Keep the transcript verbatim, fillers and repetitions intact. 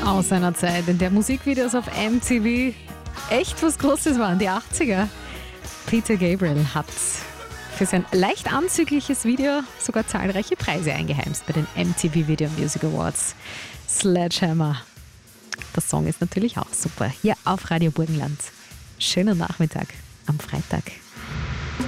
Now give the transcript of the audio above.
Aus einer Zeit, in der Musikvideos auf M T V echt was Großes waren, die achtziger. Peter Gabriel hat für sein leicht anzügliches Video sogar zahlreiche Preise eingeheimst bei den M T V Video Music Awards. Sledgehammer. Der Song ist natürlich auch super. Hier auf Radio Burgenland. Schönen Nachmittag am Freitag.